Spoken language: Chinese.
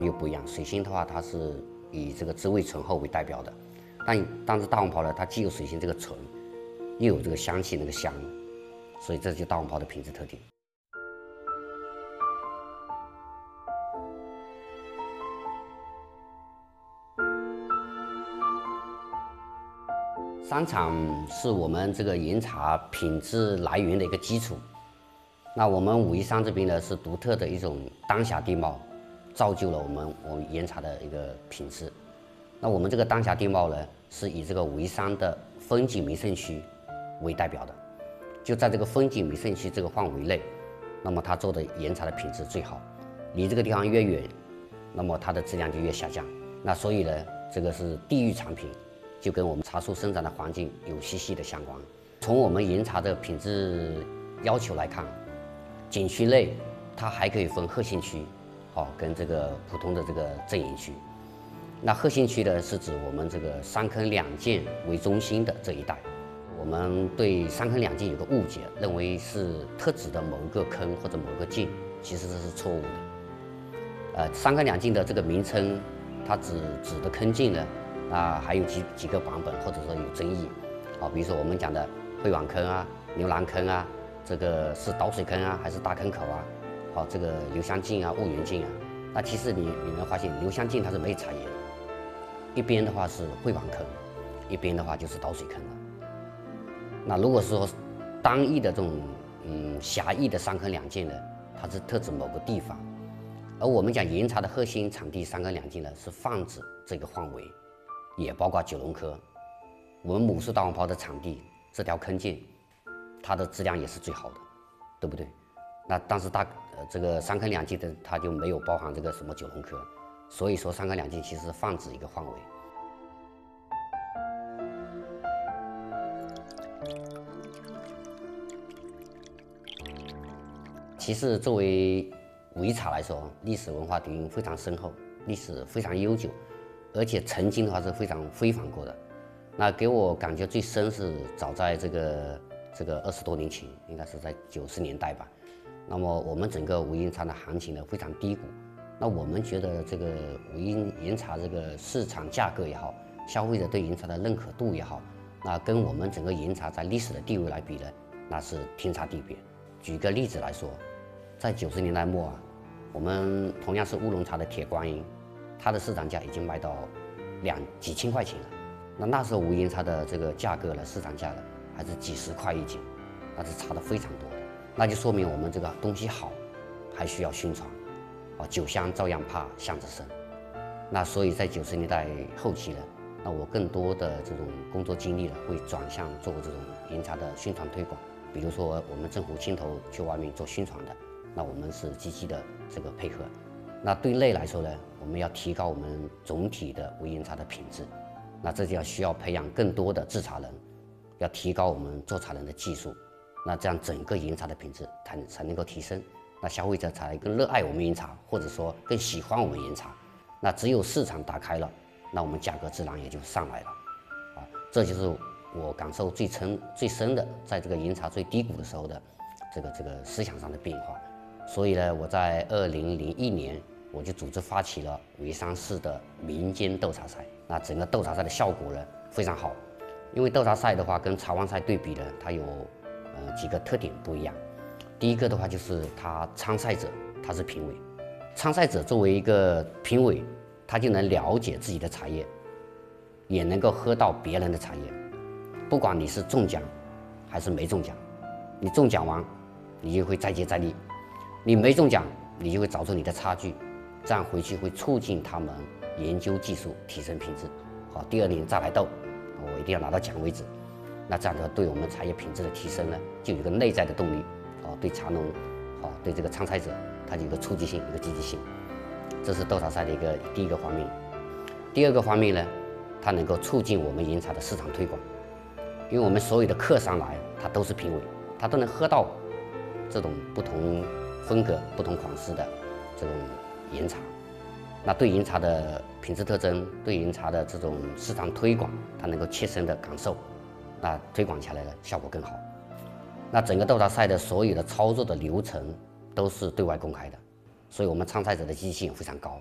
又不一样。水星的话，它是以这个滋味醇厚为代表的，但是大红袍呢，它既有水星这个醇，又有这个香气那个香，所以这就是大红袍的品质特点。商场是我们这个岩茶品质来源的一个基础。那我们武夷山这边呢，是独特的一种丹霞地貌，造就了我们岩茶的一个品质。那我们这个丹霞地貌呢，是以这个武夷山的风景名胜区为代表的，就在这个风景名胜区这个范围内，那么它做的岩茶的品质最好。离这个地方越远，那么它的质量就越下降。那所以呢，这个是地域产品。就跟我们茶树生长的环境有息息的相关。从我们岩茶的品质要求来看，景区内它还可以分核心区，跟这个普通的这个正营区。那核心区呢，是指我们这个三坑两涧为中心的这一带。我们对三坑两涧有个误解，认为是特指的某一个坑或者某个涧，其实这是错误的。三坑两涧的这个名称，它指的坑涧呢？还有几个版本，或者说有争议，比如说我们讲的会碗坑啊、牛栏坑啊，这个是导水坑啊还是大坑口啊？这个留香径啊、婺源径啊，那其实你能发现留香径它是没有茶叶的，一边的话是会碗坑，一边的话就是导水坑了。那如果说单一的这种狭义的三坑两涧呢，它是特指某个地方，而我们讲岩茶的核心产地三坑两涧呢，是泛指这个范围。也包括九龙科，我们母树大红袍的产地这条坑涧，它的质量也是最好的，对不对？那但是这个三坑两涧的它就没有包含这个什么九龙科，所以说三坑两涧其实是泛指一个范围。其实作为武夷茶来说，历史文化底蕴非常深厚，历史非常悠久。而且曾经的话是非常辉煌过的，那给我感觉最深是早在这个20多年前，应该是在90年代吧。那么我们整个武夷岩茶的行情呢非常低谷，那我们觉得这个武夷岩茶这个市场价格也好，消费者对岩茶的认可度也好，那跟我们整个岩茶在历史的地位来比呢，那是天差地别。举个例子来说，在90年代末我们同样是乌龙茶的铁观音。它的市场价已经卖到几千块钱了，那时候武夷岩茶的这个价格呢，市场价呢还是几十块一斤，那是差的非常多的，那就说明我们这个东西好，还需要宣传，酒香照样怕巷子深。那所以在90年代后期呢，那我更多的这种工作经历呢，会转向做这种岩茶的宣传推广，比如说我们政府牵头去外面做宣传的，那我们是积极的这个配合。那对内来说呢，我们要提高我们总体的武夷岩茶的品质，那这就需要培养更多的制茶人，要提高我们做茶人的技术，那这样整个岩茶的品质才能够提升，那消费者才更热爱我们岩茶，或者说更喜欢我们岩茶。那只有市场打开了，那我们价格自然也就上来了，这就是我感受最深的，在这个岩茶最低谷的时候的这个思想上的变化。所以呢，我在2001年。我就组织发起了武夷山市的民间斗茶赛，那整个斗茶赛的效果呢非常好，因为斗茶赛的话跟茶王赛对比呢，它有几个特点不一样。第一个的话就是它参赛者他是评委，参赛者作为一个评委，他就能了解自己的茶叶，也能够喝到别人的茶叶，不管你是中奖还是没中奖，你中奖完你就会再接再厉，你没中奖你就会找出你的差距。这样回去会促进他们研究技术，提升品质。好，第2年再来斗，我一定要拿到奖为止。那这样的话，对我们茶叶品质的提升呢，就有一个内在的动力。对茶农，对这个参赛者，它就有一个促进性，一个积极性。这是斗茶赛的第一个方面。第2个方面呢，它能够促进我们岩茶的市场推广，因为我们所有的客商来，他都是评委，他都能喝到这种不同风格、不同款式的这种岩茶，那对岩茶的品质特征，对岩茶的这种市场推广，它能够切身的感受，那推广起来呢效果更好。那整个斗茶赛的所有的操作的流程都是对外公开的，所以我们参赛者的积极性非常高。